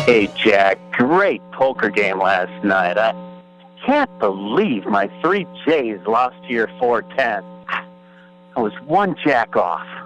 Hey, Jack, great poker game last night. I can't believe my three J's lost to your 410. I was one jack off.